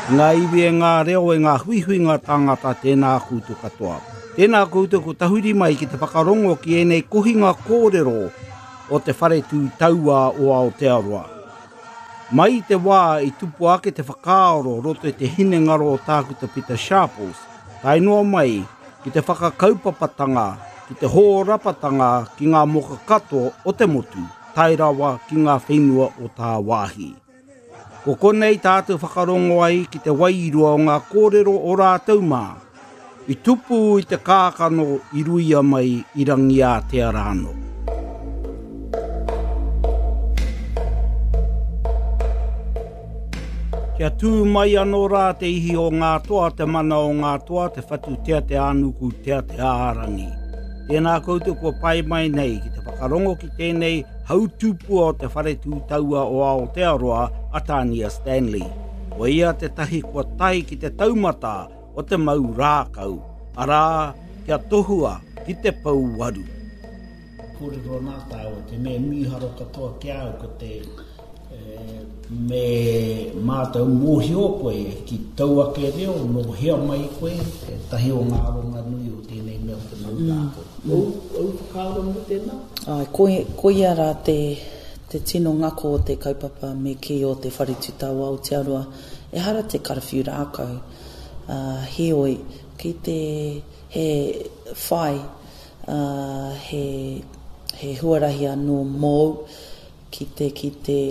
Ngā iwi e ngā reo e ngā huihui ngā tangata tēnā koutou katoa. Tēnā koutou ko tahuri mai ki te whakarongo ki enei kohinga kōrero o te whare tū taua o Aotearoa. Mai te wā i tupu ake te whakaoro roto e te hine ngaro o tākuta Peter Sharples, tainoa mai ki te whakakaupapatanga, ki te hōrapatanga ki ngā moka kato o te motu, tairawa ki ngā whenua o tā wāhi. Ko konei tātou whakarongo ai ki te wairua o ngā kōrero o rātou mā, i tupu i te kākano i ruia mai i rangi a te arano. Kia tū mai anō rā te ihi o ngā toa, te mana o ngā toa, te whatu tea te ānuku, tea te ārangi. Tēnā koutou kua pai mai nei ki te whakarongo ki tēnei hautupua o te whare tū taua o Aotearoa a Tania Stanley. O ia te tahi kua tai ki te taumata o te mau rākau. Arā, kia tohua ki te pau waru. Kōrero nā tāo, te me miharo katoa kia au ko te me mātou mōhio koe ki tauake reo, no hea mai koe, te tahi o ngā ronga nui o tēnei mea o te mau rākau. Au whakarongo tēnā? Ko ia rā te tino ngako o te kaupapa me ki o te wharitutau Aotearoa, e hara te karawhiu rākau. Heoi, ki te he whai, he huarahi anō mōu, ki te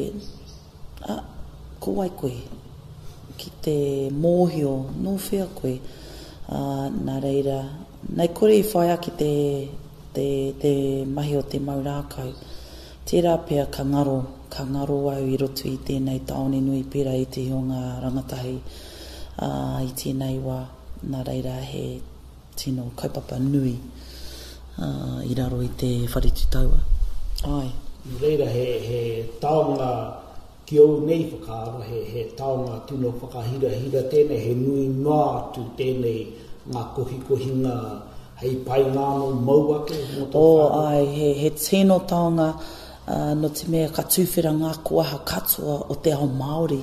ko wai koe, ki te mōhio, no whea koe, nā reira, nei kore i whaia ki te mahi o te mau rākau, tērā pia ka ngaro au i roto i tēnei taone nui pera i te o ngā rangatahi i tēnei wā, nā reira he tino kaupapa nui i raro i te wharitutaua. Ai. Reira he taonga ki au nei whakaaro, he taonga tuno whakahira tēnei, he nui noa atu tēnei ngā kohinga, hei pai ngāno mauake. Ai, he tēno taonga no te mea ka tūwhera ngā kuaha katoa o te ao Māori.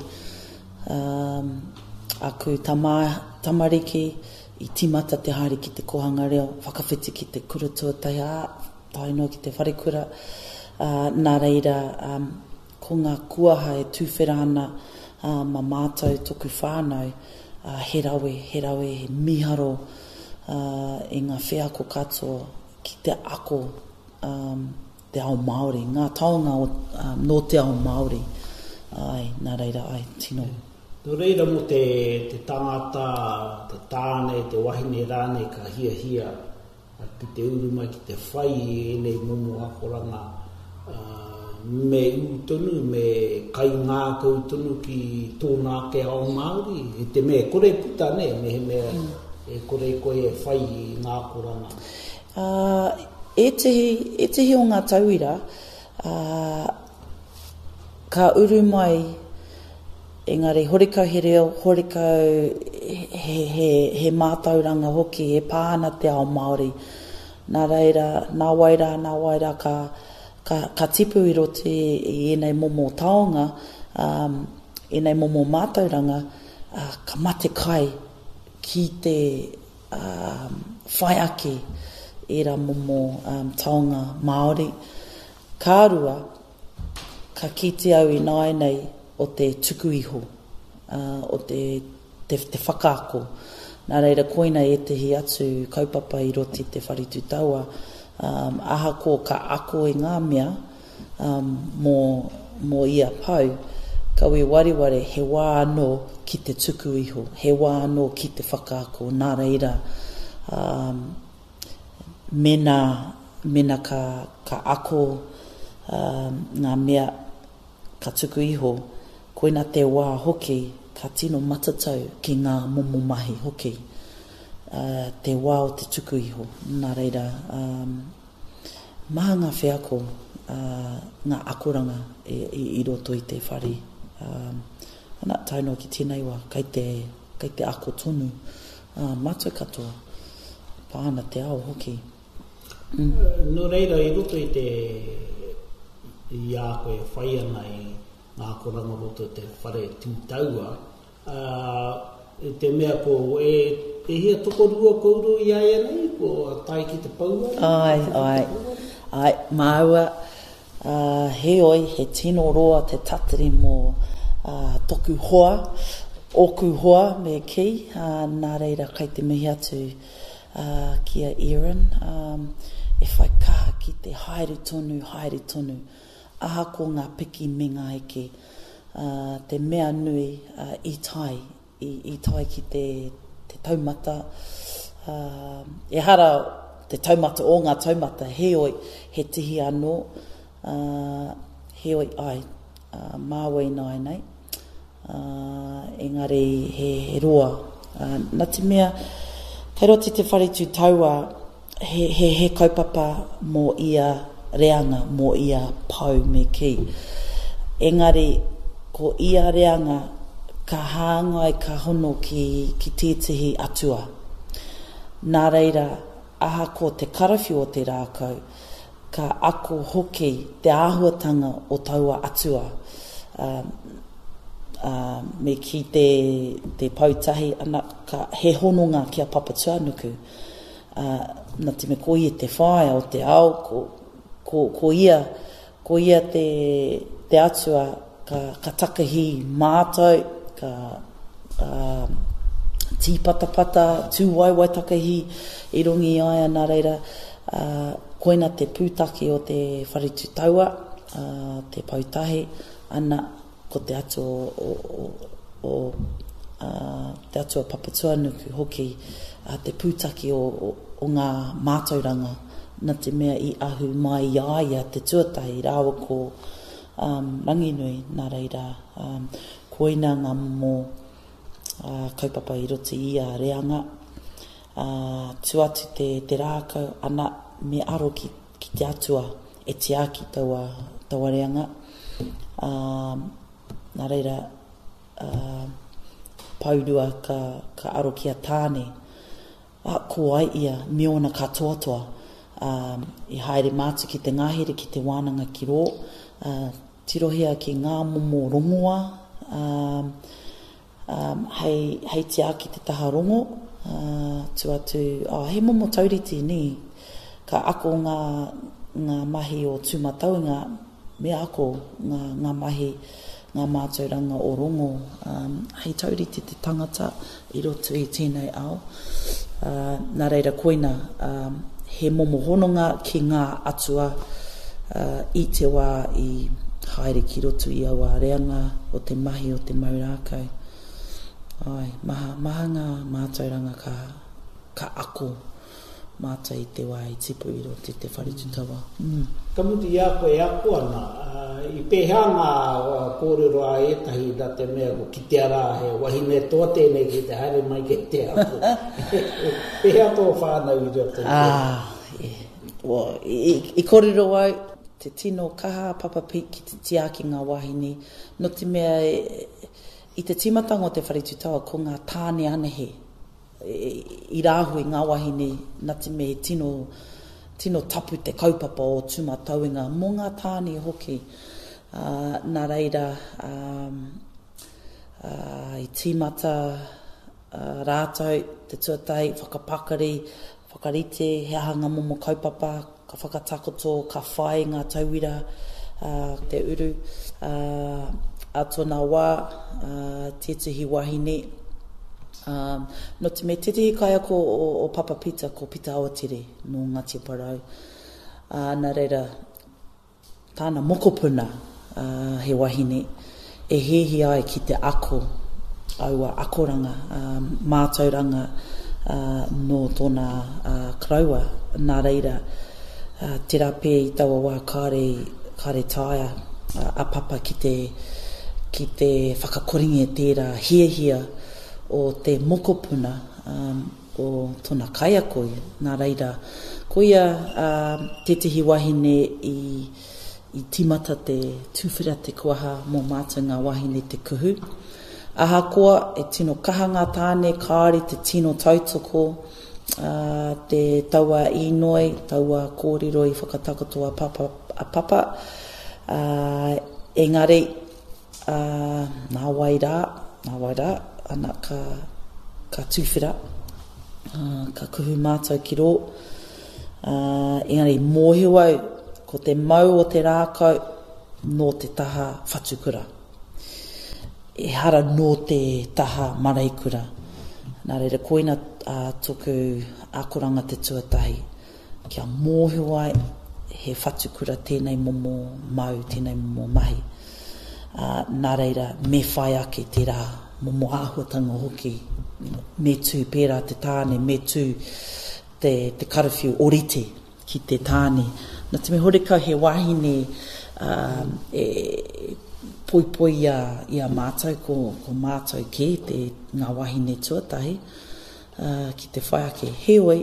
Aku tamariki i timata te hari ki te kohanga reo, whakawhiti ki te kuratua taia, taino ki te wharekura, nā reira, ko ngā kuaha e tūwhera ana ma mātou toku whānau, he rawe, he miharo e ngā wheako katoa ki te ako te ao Māori, ngā taonga no te ao Māori. Ai, nā reira, ai, tino. Tō reira mo te tangata, te tāne, te wahine rāne ka hia, ki te uruma, ki te whai e nei momo akoranga, me utonu, me kai ngā kautonu ki tōnā ke ao Māori, e te mea kore puta ne, me he mea e kore koe e whai i ngā koranga. E tehi o ngā tauira, ka uru mai, engari horikau he reo, horikau he mātauranga hoki, e pāna te ao Māori. Nā reira, nā waira ka tipu i roti i enei momo taonga, enei momo mātauranga, ka mate kai ki te whaiake era momo taonga Māori. Kārua, ka kite au i nai nei o te tuku iho, o te whakaako. Nā reira koina e tehi atu kaupapa i roti te wharitutaua, aha ko ka ako e ngā mea mō ia pau, ka we wariware he wā anō ki te tuku iho, he wā anō ki te whakaako. Nā reira, mena ka ako ngā mea ka tuku iho, koina te wā hoki, ka tino matatau ki ngā momo mahi hoki, te wā o te tuku iho. Nā reira, maha ngā wheako, ngā akoranga i roto i te whare. Ana taino ki tēnei wā, kei te ako tonu, mātou katoa, pāna te ao hoki. No reira, i roto i te i a koe whai ana i ngā koranga roto te whare tūtaua, E te mea ko e hia tokorua kouru i aia nei, ko tai ki te paua. Ai, maua, he oi, he tino roa te tatari mō toku hoa, oku hoa me ki, nā reira kai te mihi atu kia Erin, e whai kaha ki te haere tonu, aha ko ngā piki me ngā eke, te mea nui i tai ki te taumata, e hara te taumata o ngā taumata, he oi, he tihi anō, he oi ai, māwai nai nei, engari he roa. Nā te mea, kei roti te wharetu taua, he kaupapa mō ia reanga, mō ia pau me ki. Engari, ko ia reanga, ka hāngai ka hono ki tētihi atua. Nā reira, aha ko te karawhi o te rākau, ka ako hoki te āhuatanga o taua atua. Me ki te pautahi, ana ka he hononga kia papatuanuku. Nā te me ko ia te whae o te ao, ko ia te atua ka takahi mātou, ka tīpatapata, tūwaiwai takahi i rungi aia nā reira, koina te pūtaki o te wharetu taua, te pautahi, ana ko te atua te atua papatuanuku hoki, te pūtaki o ngā mātauranga, nā te mea i ahu mai i aia te tuatahi, rāwa ko ranginui nā reira, koina ngā mō kaupapa i roti i a reanga, tuatu te rākau, ana me aro ki te atua e te aki taua reanga. Nā reira, paurua ka aro ki a tāne, ko ai ia miona katoatoa, i haere mātu ki te ngahere ki te wānanga ki rō, tirohia ki ngā momo rongoa, hei te aki te taha rongo, tuatu, he momo tauriti ni, ka ako ngā mahi o tūmataunga, me ako ngā mahi, ngā mātauranga o rongo, hei tauriti te tangata i roto i tēnei ao. Nā reira koina, he momo hononga ki ngā atua i te wā i haere ki roto i awa reanga o te mahi o te maurākau. Ai, maha ngā mātauranga ka ako mātai i te wā i tipu i roto te wharetu tawa. Ka muti i a koe ako ana, i pēhea ngā kōrero a etahi da te mea ko ki te ara he wahine toa tēnei ki te haere mai ke te ako. Pēhea tō whānau i roto. I kōrero au, te tino kaha papapi ki te tiaki ngā wahine, no te mea i te timatanga o te wharetu tawa ko ngā tāne anehe, i rāhui ngā wahine, nā te mea tino tapu te kaupapa o tūmatauinga mō ngā tāne hoki. Nā reira, i tīmata rātou, te tuatai, whakarite, he ahanga momo kaupapa, ka whakatakoto, ka whae ngā tauira, te uru, a tōna wā, tētahi wahine. No te me tētahi kai ako o Papa Pita, ko Pita Awatere, no Ngāti Parau. Nā reira, tāna mokopuna he wahine, e hehi ai ki te ako, aua akoranga, mātauranga no tōna kraua. Nā reira, te rape i taua wā kāre tāia, a papa ki te whakakoringe tērā hiahia o te mokopuna o tōna kaiakoi. Nā reira, koia tētahi wahine i timata te tūwhira te kuaha mō mātou ngā wahine te kuhu. Ahakoa e tino kaha ngā tāne, kāre te tino tautoko, te taua inoi, taua kōrero i whakatakotoa a papa. Engari, nā waira, ana ka tūwhira, ka kuhu mātou ki rō. Engari mōhio au, ko te mau o te rākau, no te taha whatukura. E hara no te taha maraikura. Nā reira, koina toku akoranga te tuatahi. Kia mōhio ai, he whatukura tēnei momo mau, tēnei momo mahi. Nā reira, me whai ake te rā, momo āhuatanga hoki, me tū pērā te tāne, me tū te karawhiu orite ki te tāne. Nā te me horeka he wahine poi ia mātou ko mātou ki te ngā wahine tuatahi ki te whai ake. Heoi,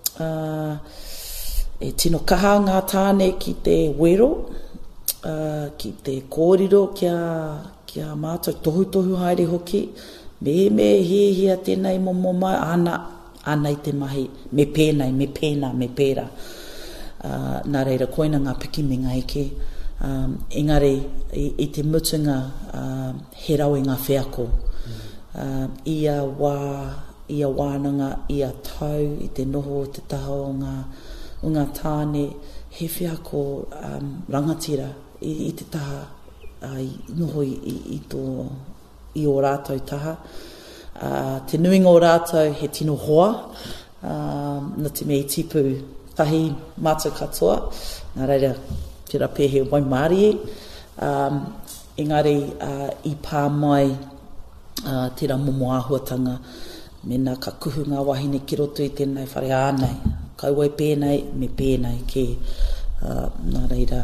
e tino kaha ngā tāne ki te wero, ki te kōrero kia mātou tohu haere hoki, me hia tēnei momo mai, ana i te mahi, me pēra. Nā reira, koina ngā pikiminga eke, engari i te mutunga he rau i ngā wheako. Ia wānanga, ia tau, i te noho, te taha o ngā tāne, he wheako rangatira i te taha, noho i o rātou taha. Te nuinga o rātou he tino hoa, na te mei tipu tahi mātou katoa, nā reira, te rape he Waimarie, engari i pā mai te rā momo āhuatanga, mena ka kuhu ngā wahine ki roto i tēnei whare ānei, kauai pēnei, me pēnei ke, nā reira,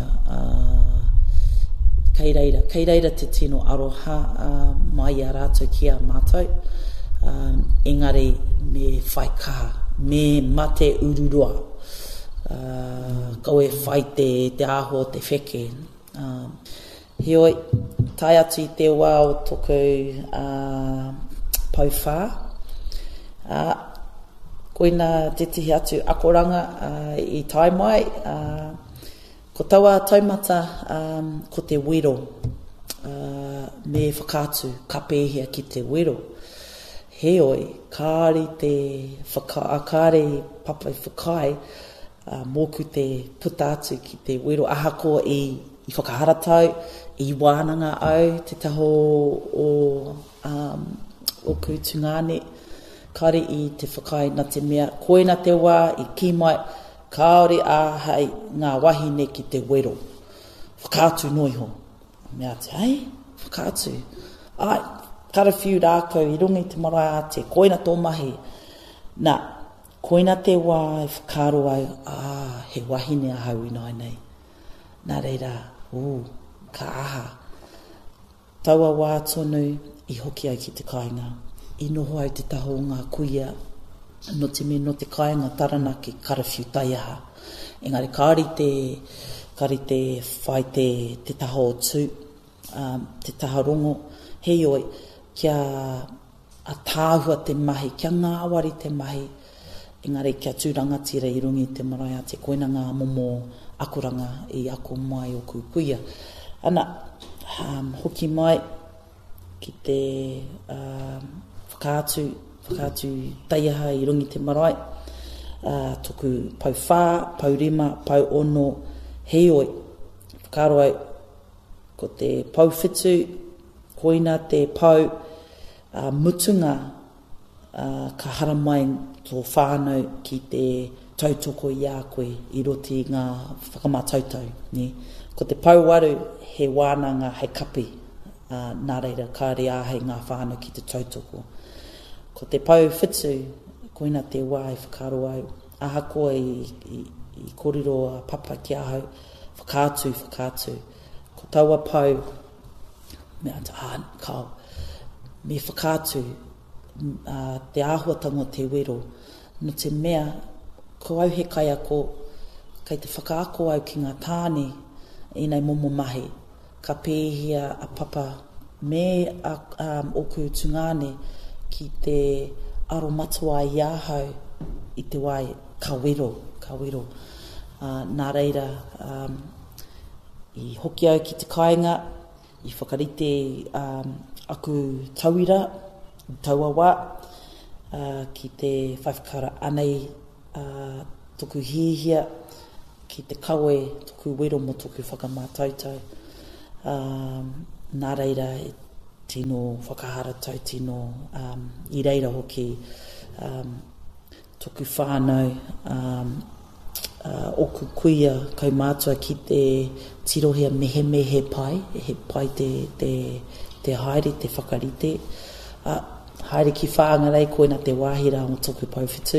kei reira te tino aroha mai a rātou ki a mātou, engari me whai kaha, me mate ururua, koe whai te aho te wheke. Heoi, tai atu i te wā o toku pauwhā. Koina te tihi atu akoranga i tai mai, ko taua taumata ko te wero, me whakātu, ka pēhia ki te wero. Heoi, kāre papai whakai, mōku te puta atu ki te wero ahako i whakaharatau, i wānanga au, te taho o kūtungane, kare i te whakai na te mea, koina te wā, i ki mai, kaore āhei ngā wahine ki te wero. Whakātu noiho. Mea te, hei, whakātu. Ai, karawhiu rākau, i rungi te marae a te, koina tō mahi. Nā, koina te wā, i whakaro au, he wahine a hau inai nei. Nā reira, ka aha. Taua wā tonu, i hoki au ki te kāinga. I noho au te taho o ngā kuia, no te me no te kāinga taranaki karawhiu taiaha. Engari, kāri te whai te taho o tū, te taha rongo, heoi, kia a tāhua te mahi, kia ngāwari te mahi, engari kia tūrangatira i rungi te marae a te koina ngā momo akuranga i ako mai o kukuia. Ana, hoki mai ki te whakātu taiaha i rungi te marae, toku pau whā, pau rima, pau ono, heoi, whakaro au, ko te pau whitu, koina te pau mutunga, ka haramai tō whānau ki te tautoko i a koe i roti ngā whakamatautau. Ne? Ko te pau waru he wānanga he kapi, nā reira kāre āhei ngā whānau ki te tautoko. Ko te pau whitu, koina te wai whakaro au, aha koe i koriro a papa ki ahau, whakātu. Ko taua pau, mea ta kao, me whakātu, te āhuatanga te wero, no te mea, ko au he kai ako, kei te whakaako au ki ngā tāne, i nei momo mahi, ka pēhia a papa, me oku tungane, ki te aro matua i ahau, i te wai, ka wero. Nā reira, i hoki au ki te kāinga, i whakarite aku tauira, taua wā, ki te whaiwhakara anei tuku hihia, ki te kawe, tuku wero mo tuku whakamātautau. Nā reira, tino whakahara tau tino I reira hoki tuku whānau oku kuia kaumātua ki te tirohia mehe pai, he pai te haere, te whakarite. Haere ki whaangarei koina te wāhira o tuku pauwhitu.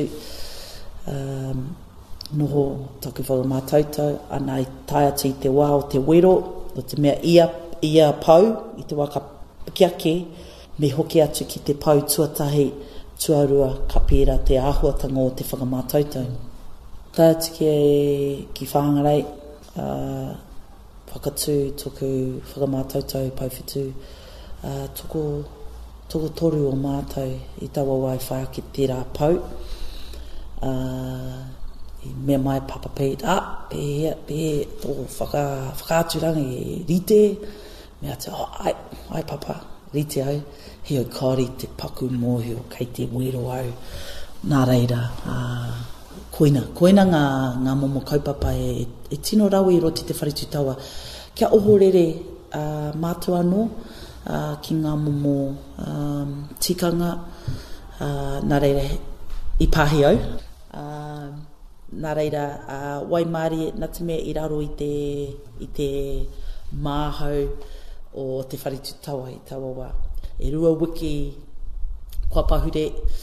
Noho tuku whakamātautau, ana I tai atu I te wā o te wero, o te mea ia pau, I te waka piake, me hoki atu ki te pau tuatahi, tuarua, ka pēra te āhuatanga o te whakamātautau. Tai atu ki whaangarei, whakatū tuku whakamātautau pauwhitu, tuku toru o mātou I taua wai whai ki tērā pau. Mea mai Papa Pete, pe tō whakāturanga I rite, mea te, ai papa, rite au, he o kāri te paku mōhio kei te wero au. Nā reira, koina ngā momo kaupapa e tino rau I roti te wharitu taua. Kia ohorere mātua anō, ki ngā momo tikanga, nā reira I pāhi au. Nā reira, Waimārie, nā te mea I raro I te māhau o te wharitu taua I taua wā. E rua wiki kua pahure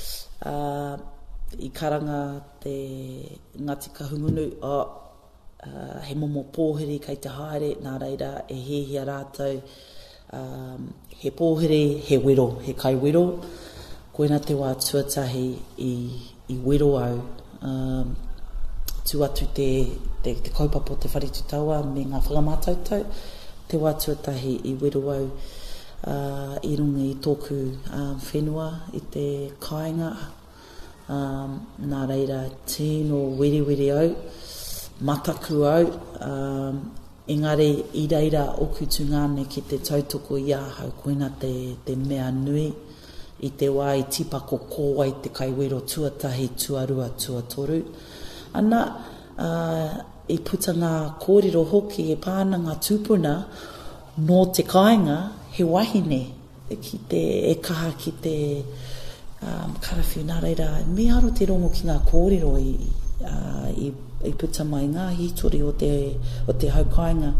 I karanga te Ngāti Kahungunu, he momo pōhiri kei te haere, nā reira e hehia rātou, he pōhiri, he wero, he kai wero, koina te wā tuatahi I wero au, tu atu te kaupapa o te wharitu taua me ngā whakamātautau, te wā tuatahi I wero au, I runga I tōku whenua, I te kāinga, nā reira tino wiri au, mataku au, engari I reira oku tungane ki te tautoko I ahau, koina te mea nui, I te wā I tipako kōwai te kaiwero tuatahi, tuarua, tuatoru. Ana, I puta ngā kōrero hoki e pāna ngā tūpuna no te kāinga, he wahine, ki te e kaha ki te karawhiu nā reira, me aro te rongo ki ngā kōrero I puta mai ngā hitori o te haukainga.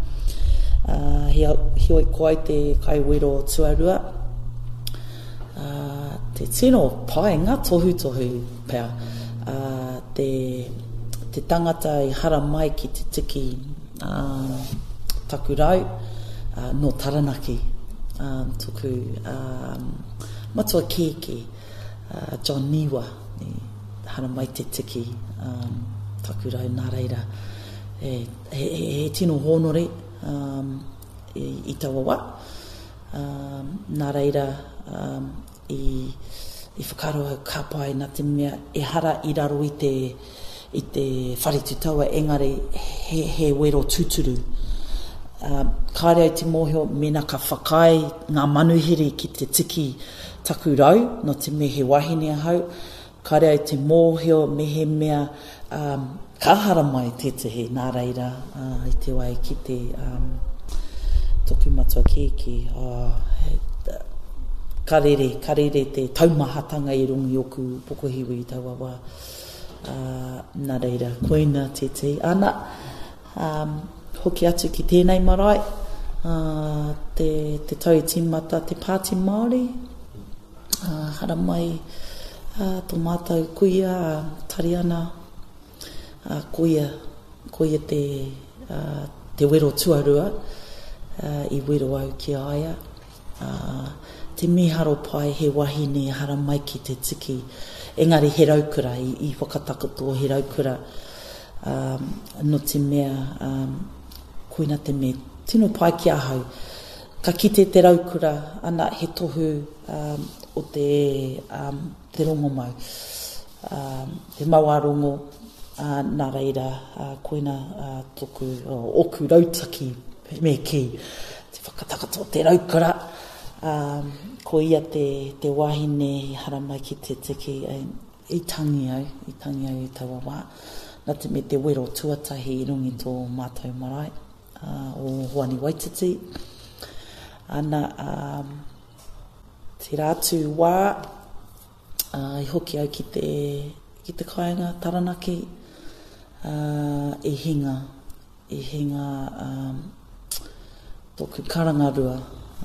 He oi koai te kaiwero tuarua, te tino pai ngā tohu pēr, te tangata I hara mai ki te tiki takurau no Taranaki, tuku matua keke, John Niwa, hara mai te tiki takurau nā reira. He tino honore I taua wā, nā reira I whakaroa kāpai nā te mea e hara I raro I te wharitu taua engari he wero tūturu. Kāre au te mōhio mena ka whakai ngā manuhiri ki te tiki takurau no te me he wahine ahau. Kāre au te mōhio me he mea kāhara mai tētahi nā reira I te wai ki te toku matua kēki. Karere te taumahatanga I rungi oku pokohiwi I taua wā. Nā reira, koina tētei. Ana, hoki atu ki tēnei marae, te tau tīmata, te pāti Māori, hara mai, tō mātou kuia, tariana, koia te wero tuarua, I wero au ki aia, te miharo pai he wahine hara mai ki te tiki, engari he raukura, I whakatakato he raukura, no te mea, koina te me, tino pai ki ahau, ka kite te raukura, ana he tohu o te rongo mau, te mauarongo, nā reira, koina toku, oku rautaki, me ki, te whakatakato te raukura, ko ia te wahine I hara mai ki te tiki I tangi au I taua wā. Nā te me te wero tuatahi I rungi tō mātou marae o Hoani Waititi. Ana te rātu wā I hoki au ki te kāinga taranaki I hinga tōku karangarua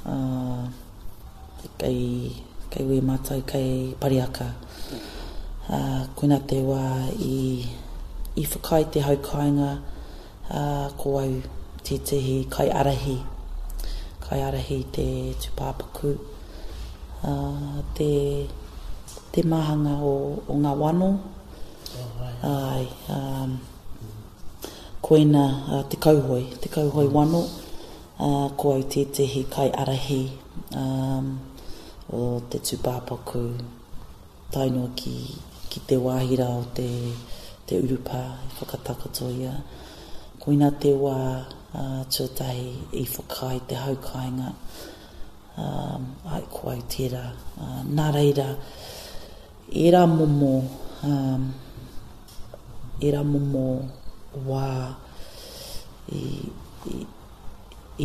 kei we mātou kei pariaka koina te wā I whakai te haukainga ko au tehi kai arahi te tupāpaku te mahanga o ngā wano ai koina te kauhoi wano ko au tehi kai arahi o te tupāpaku tainua ki te wāhira o te urupa I whakatakato koina te wā tuatahi I whakai te haukainga ai ko au tērā nā reira era momo wā I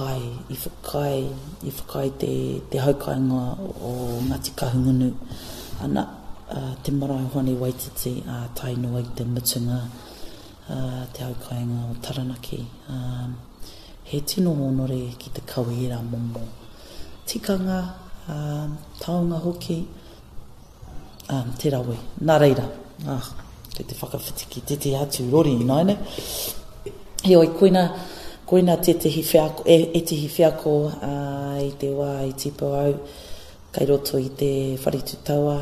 whakai te haukainga o Ngāti Kahungunu ana te marae Hoani Waititi tainua I te mutunga te haukainga o Taranaki he tino honore ki te kauira momo tikanga taunga hoki te rawe nā reira te whakawhitiki te atu rori naine heoi koina te tehi whiako I te wā I tipo au kai roto I te wharitutaua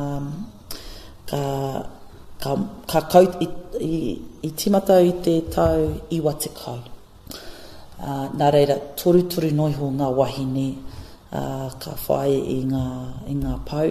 ka kau I timata I te tau iwa te kau nā reira toru noiho ngā wahine ka whae I ngā pau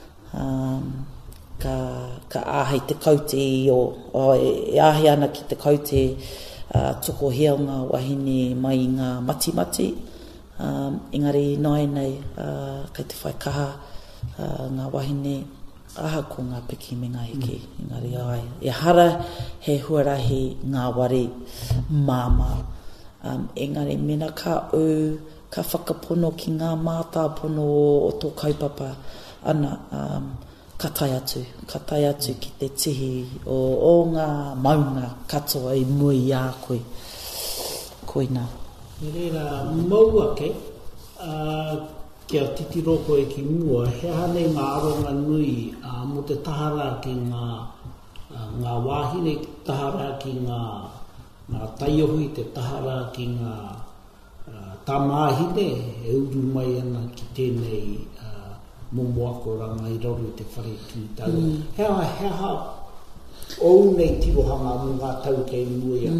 ka āhei te kaute e āhei ana ki te kaute toko hea ngā wahine mai ngā mati engari nai nei kei te whai kaha ngā wahine aha ko ngā piki me ngā hiki engari ai e hara he huarahi ngā wari māma engari mena ka whakapono ki ngā mātāpono o tō kaupapa ana katai atu ki te tihi o ngā maunga katoa I mui a koina. Reira maua ke, kia titi roko e ki mua, he hane ngā aronga nui mo te tahara ki ngā wāhine, tahara ki ngā taiohui, te tahara ki ngā tamāhine, e uru mai ana ki tēnei momoako ranga I roru te whare tūtau. Hea ou nei tirohanga mo ngā tau kei mui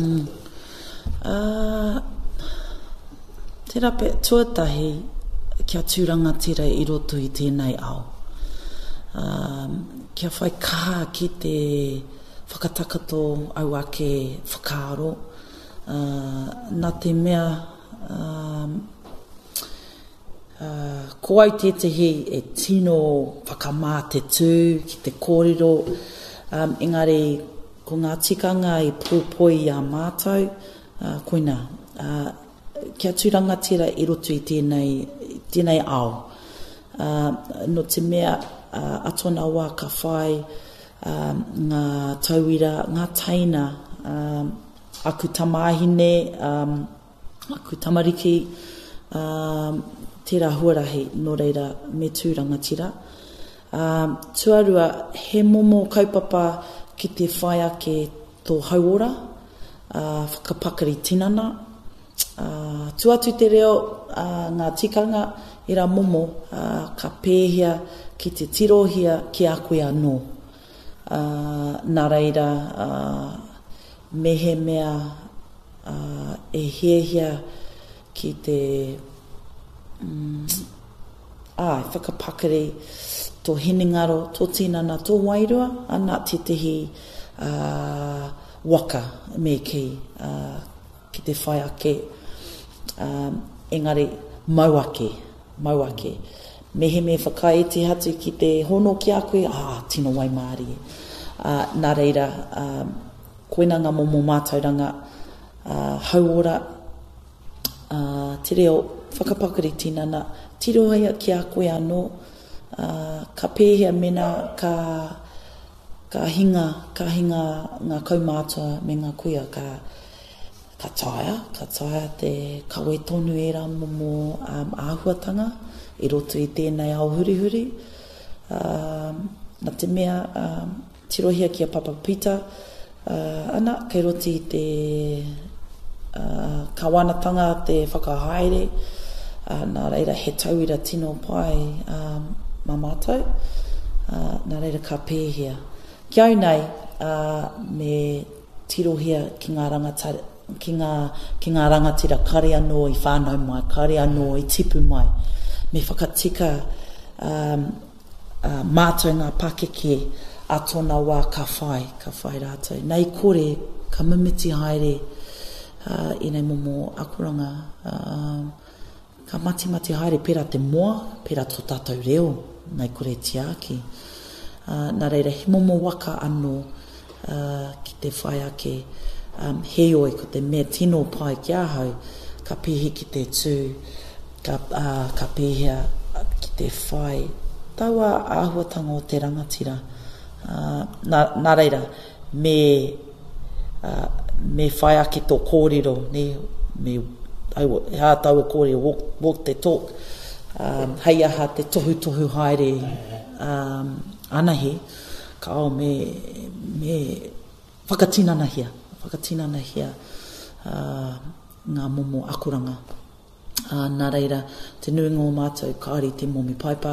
a te rape tuatahi kia tūranga tira I roto I tēnei ao. Kia whai kaha ki te whakatakato au ake whakaaro. Nā te mea ko au tētahi e tino whakamā te tū ki te kōrero engari ko ngā tikanga I pōpoi a mātou koina kia tūranga tira I roto I tēnei ao no te mea atona wā ka whai ngā tauira ngā taina aku tamāhine aku tamariki tērā huarahi no reira me tūranga tira. Tuarua, he momo kaupapa ki te whai ake tō hauora, whakapakari tinana. Tuatu te reo ngā tikanga I rā momo ka pēhia ki te tirohia ki a koe anō. Nā reira, mehe mea e hiehia ki te whakapakari tō hinengaro, tō tinana, tō wairua, ana te tehi waka me ki te whai ake, engari mau ake mau ake. Mehe me whakaete hatu ki te hono ki a koe, tino wai Māori. Nā reira, koina ngā momo mātauranga, hauora, te reo whakapakari tinana, tiro haia ki a koe anō, ka pēhea mena, ka hinga ngā kaumātua me ngā kuia, ka taia te kawe tonu e rā momo āhuatanga, I roto I tēnei ao hurihuri. Nā te mea, tirohia ki a Papa Pita, ana, kei roti I te kawanatanga te whakahaere, nā reira he tauira tino pai mā mātou, nā reira ka pēhea. Ki au nei, me tirohia ki ngā rangatira, ki ngā rangatira kare anō I whānau mai, kare anō I tipu mai. Me whakatika mātou ngā pakeke a tōna wā ka whai rātou. Nei kore, ka mimiti haere I nei momo akuranga, ka mati haere pera te moa, pera tō tātou reo, nei kore te āki. Nā reira, he momo waka anō ki te whai ake, he oi ko te mea tino pai ki ahau, ka pihi ki te tū, ka pēhea ki te whai. Taua āhuatanga o te rangatira. Nā reira, me whai ake tō kōrero, taua kōrero, walk the talk, hei aha te tohu haere anahe, ka ao me whakatinana hia ngā momo akuranga. Nā reira, te nuinga o mātou, kāri te momi paipa,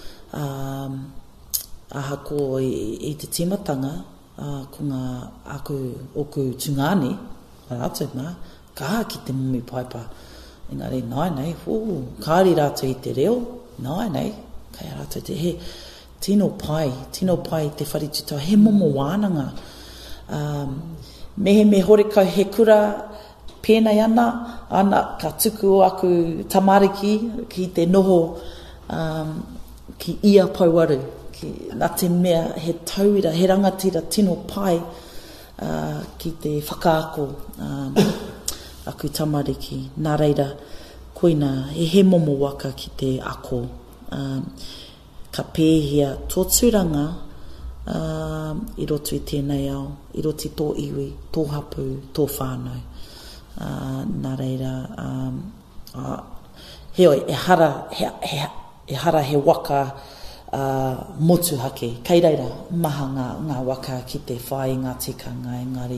ahako I te timatanga, ko ngā oku tungane, rātou ngā, kā ki te momi paipa. Engari, nai, kāri rātou I te reo, nai, kai rātou te he, tino pai te wharitutau, he momo wānanga. Mehe me horekau he kura, pēnei ana ka tuku aku tamariki ki te noho ki ia pauaru. Nā te mea he tauira, he rangatira tino pai ki te whakaako aku tamariki. Nā reira, koina he momo waka ki te ako. Ka pēhea tō tūranga I roto I tēnei ao, I roti tō iwi, tō hapu, tō whānau. Nā reira, heoi, e hara he waka motu hake. Kei reira, maha ngā waka ki te whai, ngā tikanga, engari.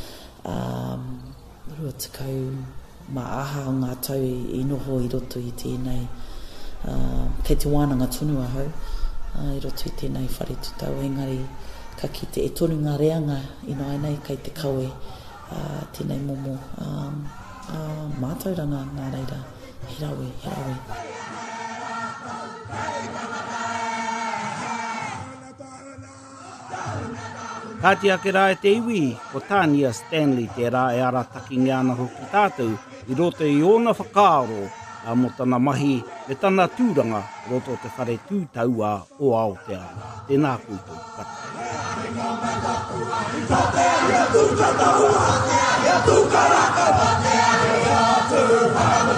Rua tikau, mā aha o ngā tau I noho I roto I tēnei. Kei te wānanga tonu ahau, I roto I tēnei wharitutau, engari, ka ki te e tonu ngā reanga I nai nei, kei te kaue. Tēnei momo mātauranga nā reira, he rawe. Kātia ke rā te iwi, ko Tania Stanley te rā e ara taki ngiana hoki tātou, I roto I ona whakaaro, mo tana mahi, me tana tūranga, roto te whare tūtaua o Aotearoa. Tēnā koutou kata. Ia tu karaka, ia tu karaka, ia tu karaka,